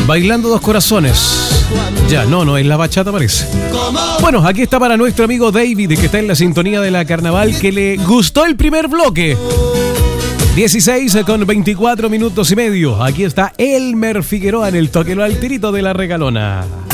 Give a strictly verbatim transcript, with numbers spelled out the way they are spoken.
Bailando dos corazones. Ya, no, no es la bachata, parece. Bueno, aquí está para nuestro amigo David, que está en la sintonía de la Carnaval, que le gustó el primer bloque. dieciséis con veinticuatro minutos y medio. Aquí está Elmer Figueroa en el toque lo al tirito de la regalona.